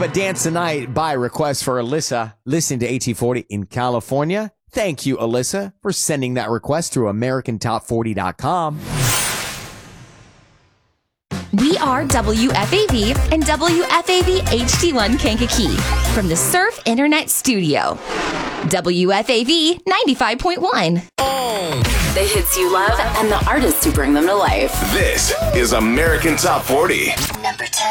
but Dance Tonight by request for Alyssa. Listen to AT40 in California. Thank you, Alyssa, for sending that request through AmericanTop40.com. We are WFAV and WFAV HD1 Kankakee from the Surf Internet Studio. WFAV 95.1. The hits you love and the artists who bring them to life. This is American Top 40. Number 10.